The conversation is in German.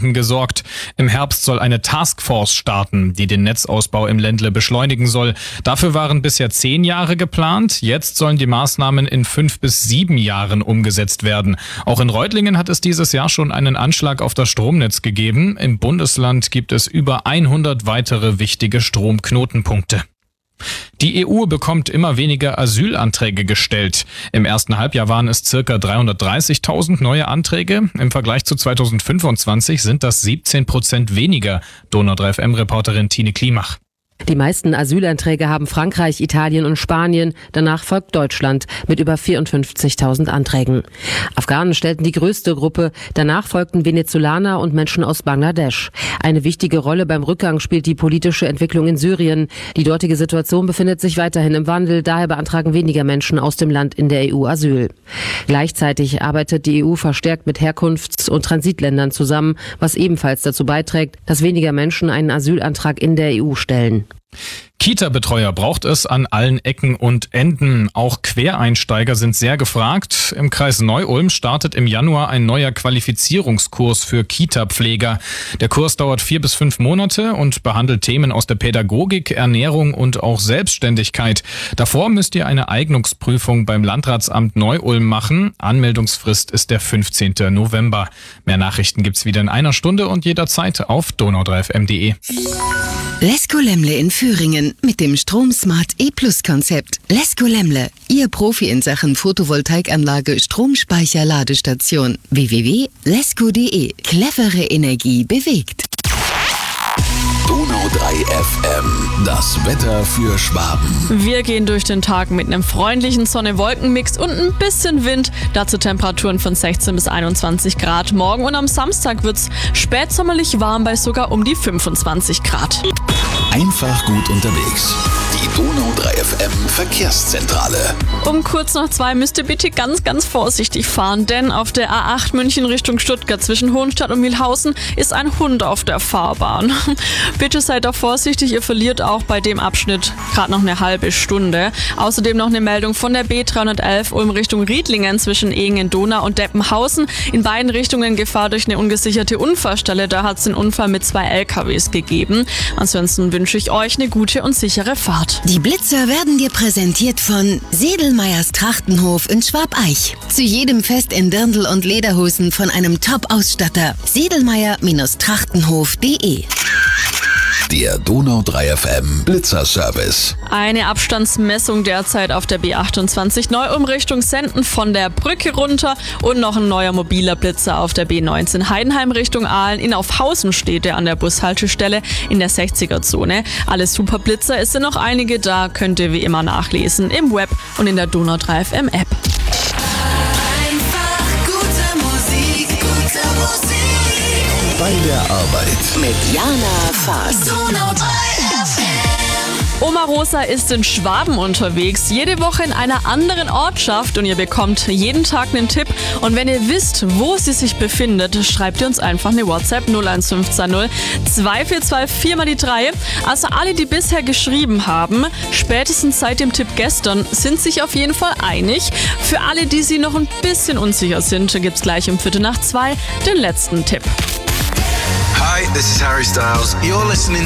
Unbehagen gesorgt. Im Herbst soll eine Taskforce starten, die den Netzausbau im Ländle beschleunigen soll. Dafür waren bisher 10 Jahre geplant. Jetzt sollen die Maßnahmen in 5 bis 7 Jahren umgesetzt werden. Auch in Reutlingen hat es dieses Jahr schon einen Anschlag auf das Stromnetz gegeben. Im Bundesland gibt es über 100 weitere wichtige Stromknotenpunkte. Die EU bekommt immer weniger Asylanträge gestellt. Im ersten Halbjahr waren es ca. 330.000 neue Anträge. Im Vergleich zu 2025 sind das 17% weniger. Donau 3 FM-Reporterin Tine Klimach. Die meisten Asylanträge haben Frankreich, Italien und Spanien. Danach folgt Deutschland mit über 54.000 Anträgen. Afghanen stellten die größte Gruppe. Danach folgten Venezolaner und Menschen aus Bangladesch. Eine wichtige Rolle beim Rückgang spielt die politische Entwicklung in Syrien. Die dortige Situation befindet sich weiterhin im Wandel. Daher beantragen weniger Menschen aus dem Land in der EU Asyl. Gleichzeitig arbeitet die EU verstärkt mit Herkunfts- und Transitländern zusammen, was ebenfalls dazu beiträgt, dass weniger Menschen einen Asylantrag in der EU stellen. Kita-Betreuer braucht es an allen Ecken und Enden. Auch Quereinsteiger sind sehr gefragt. Im Kreis Neu-Ulm startet im Januar ein neuer Qualifizierungskurs für Kita-Pfleger. Der Kurs dauert 4 bis 5 Monate und behandelt Themen aus der Pädagogik, Ernährung und auch Selbstständigkeit. Davor müsst ihr eine Eignungsprüfung beim Landratsamt Neu-Ulm machen. Anmeldungsfrist ist der 15. November. Mehr Nachrichten gibt's wieder in einer Stunde und jederzeit auf donau3fm.de. Lesko Lemle in Thüringen mit dem StromSmart E-Plus-Konzept. Lesko Lemle, Ihr Profi in Sachen Photovoltaikanlage, Stromspeicher, Ladestation. www.lesko.de. Clevere Energie bewegt. Donau 3 FM, das Wetter für Schwaben. Wir gehen durch den Tag mit einem freundlichen Sonne-Wolken-Mix und ein bisschen Wind. Dazu Temperaturen von 16 bis 21 Grad. Morgen und am Samstag wird's spätsommerlich warm bei sogar um die 25 Grad. Einfach gut unterwegs. Die Donau 3 FM Verkehrszentrale. Um kurz nach 2 müsst ihr bitte ganz, ganz vorsichtig fahren, denn auf der A8 München Richtung Stuttgart zwischen Hohenstadt und Mühlhausen ist ein Hund auf der Fahrbahn. Bitte seid da vorsichtig, ihr verliert auch bei dem Abschnitt gerade noch eine halbe Stunde. Außerdem noch eine Meldung von der B311 Ulm Richtung Riedlingen zwischen Ehingen-Donau und Deppenhausen. In beiden Richtungen Gefahr durch eine ungesicherte Unfallstelle. Da hat es einen Unfall mit 2 LKWs gegeben. Ansonsten wünsche ich euch eine gute und sichere Fahrt. Die Blitzer werden dir präsentiert von Sedelmeyers Trachtenhof in Schwabeich. Zu jedem Fest in Dirndl und Lederhosen von einem Top-Ausstatter. Sedelmeyer-Trachtenhof.de. Der Donau 3 FM Blitzerservice. Eine Abstandsmessung derzeit auf der B28 Neu-Ulm Richtung Senden von der Brücke runter und noch ein neuer mobiler Blitzer auf der B19 Heidenheim Richtung Aalen. In Aufhausen steht er an der Bushaltestelle in der 60er-Zone. Alle super Blitzer, es sind noch einige da, könnt ihr wie immer nachlesen im Web und in der Donau 3 FM App. Einfach gute Musik, gute Musik. Bei der Arbeit. Mit Jana Faas. Donau 3 FM. Oma Rosa ist in Schwaben unterwegs, jede Woche in einer anderen Ortschaft und ihr bekommt jeden Tag einen Tipp. Und wenn ihr wisst, wo sie sich befindet, schreibt ihr uns einfach eine WhatsApp 01520 2424 4 mal die 3. Also alle, die bisher geschrieben haben, spätestens seit dem Tipp gestern, sind sich auf jeden Fall einig. Für alle, die sie noch ein bisschen unsicher sind, gibt's gleich um 1:45 den letzten Tipp. Hi, this is Harry Styles. You're listening